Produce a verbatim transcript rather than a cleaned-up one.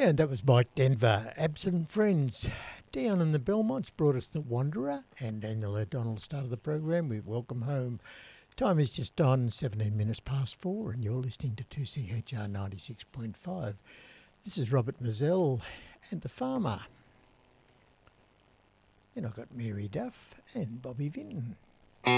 And that was Mike Denver. Absent Friends. Down in the Belmonts brought us The Wanderer, and Daniel O'Donnell started the program with Welcome Home. Time is just on seventeen minutes past four, and you're listening to two C H R ninety-six point five. This is Robert Mazzell and The Farmer. And I've got Mary Duff and Bobby Vinton.